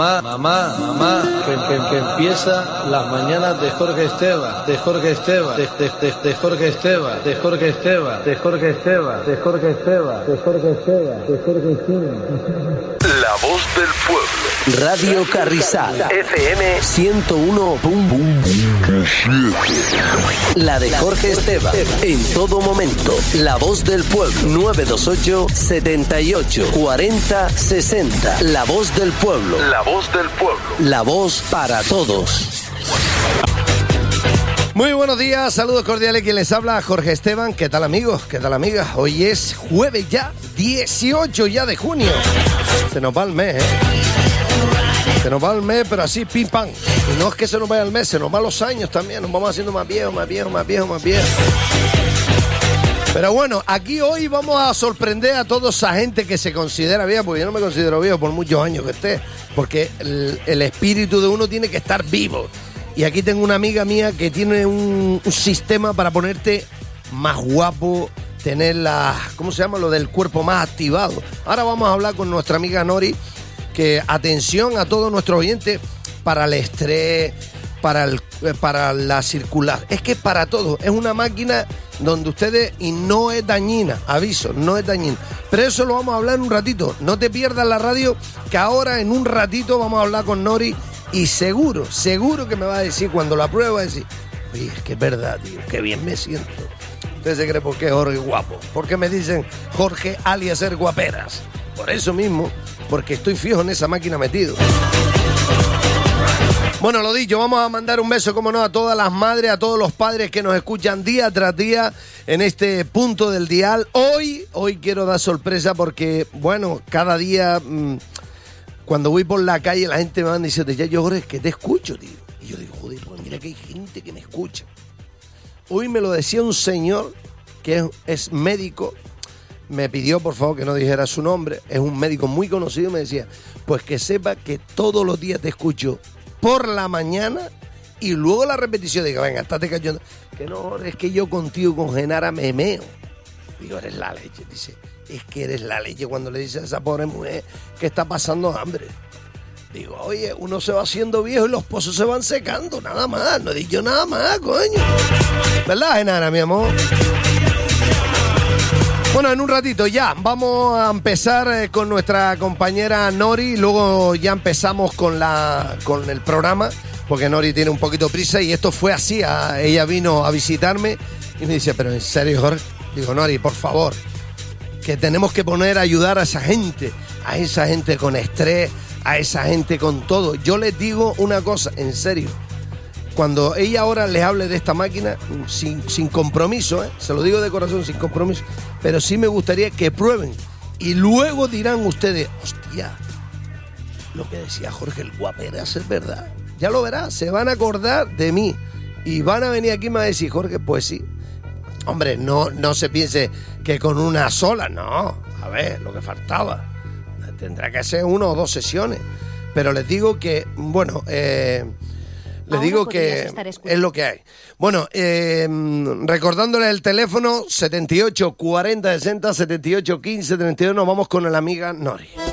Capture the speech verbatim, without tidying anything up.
Mamá, mamá, mamá, que, que, que empieza las mañanas de Jorge Esteban, de Jorge Esteban, de, de, de, de Jorge Esteban, de Jorge Esteban, de Jorge Esteban, de Jorge Esteban, de Jorge Esteban, de Jorge Esteban. La voz del pueblo. Radio Carrizal. F M ciento uno punto siete. La de Jorge Esteban. En todo momento. La voz del pueblo. nueve dos ocho, setenta y ocho, cuarenta, sesenta. La voz del pueblo. La voz del pueblo. La voz para todos. Muy buenos días, saludos cordiales. Quien les habla, Jorge Esteban. ¿Qué tal, amigos? ¿Qué tal, amigas? Hoy es jueves ya, dieciocho ya de junio. Se nos va el mes, ¿eh? Se nos va el mes, pero así, pim, pam. Y no es que se nos vaya el mes, se nos van los años también. Nos vamos haciendo más viejos, más viejos, más viejos, más viejos. Pero bueno, aquí hoy vamos a sorprender a toda esa gente que se considera vieja, porque yo no me considero viejo por muchos años que esté, porque el, el espíritu de uno tiene que estar vivo. Y aquí tengo una amiga mía que tiene un, un sistema para ponerte más guapo, tener la, ¿cómo se llama? Lo del cuerpo más activado. Ahora vamos a hablar con nuestra amiga Nori, que atención a todos nuestros oyentes, para el estrés, para, el, para la circular. Es que para todo, es una máquina donde ustedes, y no es dañina, aviso, no es dañina. Pero eso lo vamos a hablar en un ratito. No te pierdas la radio, que ahora en un ratito vamos a hablar con Nori. Y seguro, seguro que me va a decir, cuando la prueba, va a decir, oye, es que es verdad, tío, qué bien me siento. Usted se cree por qué Jorge guapo. ¿Por qué me dicen Jorge alias ser guaperas? Por eso mismo, porque estoy fijo en esa máquina metido. Bueno, lo dicho, vamos a mandar un beso, como no, a todas las madres, a todos los padres que nos escuchan día tras día en este punto del dial. Hoy, hoy quiero dar sorpresa porque, bueno, cada día... Mmm, cuando voy por la calle, la gente me va diciendo, ya yo, Jorge, que te escucho, tío. Y yo digo, joder, pues mira que hay gente que me escucha. Hoy me lo decía un señor que es, es médico, me pidió, por favor, que no dijera su nombre, es un médico muy conocido, y me decía, pues que sepa que todos los días te escucho por la mañana y luego la repetición. Digo, venga, estate cayendo. Que no, Jorge, es que yo contigo con Genara me meo. Digo, eres la leche, dice. Es que eres la leche cuando le dices a esa pobre mujer que está pasando hambre. Digo, oye, uno se va haciendo viejo y los pozos se van secando, nada más. No he dicho nada más, coño. ¿Verdad, Genara, mi amor? Bueno, en un ratito ya vamos a empezar con nuestra compañera Nori. Luego ya empezamos con, la, con el programa, porque Nori tiene un poquito prisa y esto fue así. A, ella vino a visitarme y me dice, pero en serio, Jorge. Digo, Nori, por favor, que tenemos que poner a ayudar a esa gente, a esa gente con estrés, a esa gente con todo. Yo les digo una cosa, en serio, cuando ella ahora les hable de esta máquina, sin, sin compromiso, ¿eh? Se lo digo de corazón, sin compromiso, pero sí me gustaría que prueben y luego dirán ustedes, hostia, lo que decía Jorge el guaperas es verdad. Ya lo verás, se van a acordar de mí y van a venir aquí y me van a decir, Jorge, pues sí. Hombre, no, no se piense que con una sola, no. A ver, lo que faltaba. Tendrá que ser una o dos sesiones. Pero les digo que, bueno, eh, les Ahora digo que es lo que hay. Bueno, eh, recordándoles el teléfono, setenta y ocho, cuarenta, sesenta, setenta y ocho, quince, treinta y uno, nos vamos con la amiga Nori.